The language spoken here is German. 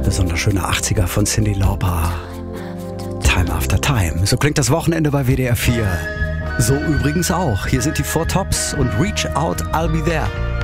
Besonders schöne 80er von Cyndi Lauper. Time After Time. So klingt das Wochenende bei WDR 4. So übrigens auch. Hier sind die Four Tops und Reach Out, I'll Be There.